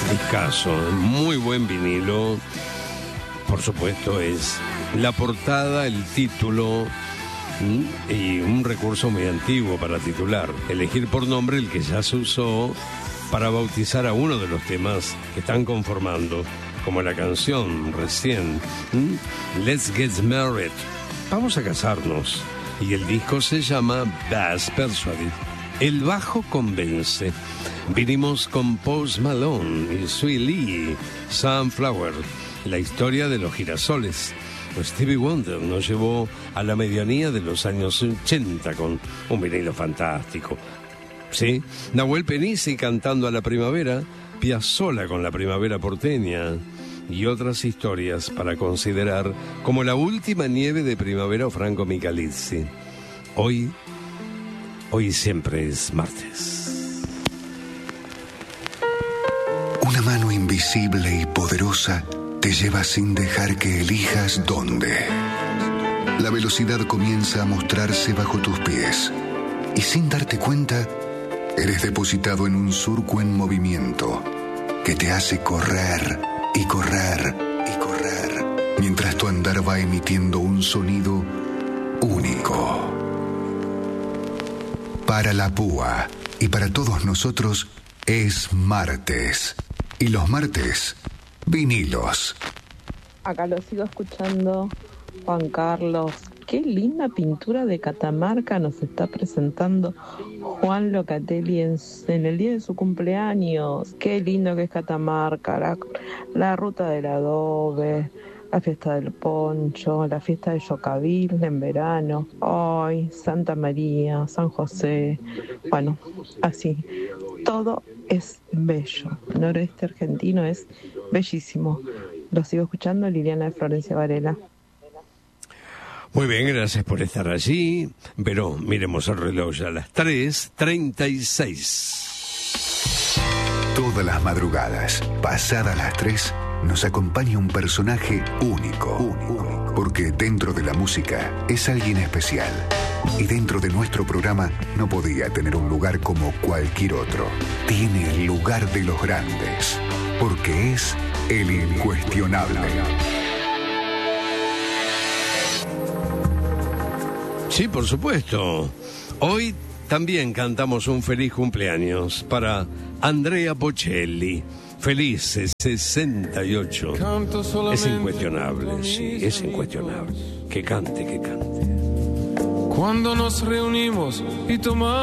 Discazo, muy buen vinilo. Por supuesto, es la portada, el título y un recurso muy antiguo para titular. Elegir por nombre el que ya se usó para bautizar a uno de los temas que están conformando, como la canción recién, Let's Get Married. Vamos a casarnos. Y el disco se llama Bass Persuaded. El bajo convence. Vinimos con Post Malone y Sui Lee, Sunflower, la historia de los girasoles. Stevie Wonder nos llevó a la medianía de los años 80 con un vinilo fantástico. Sí, Nahuel Penisi cantando a la primavera, Piazzolla con la primavera porteña y otras historias para considerar como la última nieve de primavera o Franco Michalizzi. Hoy siempre es martes. Una mano invisible y poderosa te lleva sin dejar que elijas dónde. La velocidad comienza a mostrarse bajo tus pies y sin darte cuenta, eres depositado en un surco en movimiento que te hace correr y correr y correr, mientras tu andar va emitiendo un sonido único. Para la púa y para todos nosotros es martes. Y los martes, vinilos. Acá lo sigo escuchando, Juan Carlos. Qué linda pintura de Catamarca nos está presentando Juan Locatelli en el día de su cumpleaños. Qué lindo que es Catamarca, la ruta del adobe, la fiesta del poncho, la fiesta de Yocavil en verano. Ay, Santa María, San José. Bueno, así. Todo es bello. El noroeste argentino es bellísimo. Lo sigo escuchando, Liliana de Florencia Varela. Muy bien, gracias por estar allí. Pero miremos el reloj ya a las 3:36. Todas las madrugadas, pasadas las 3, nos acompaña un personaje único. Porque dentro de la música es alguien especial. Y dentro de nuestro programa no podía tener un lugar como cualquier otro. Tiene el lugar de los grandes. Porque es el incuestionable. Sí, por supuesto. Hoy también cantamos un feliz cumpleaños para Andrea Bocelli. Feliz 68. Es incuestionable, sí, es incuestionable. Que cante, que cante. Cuando nos reunimos y tomamos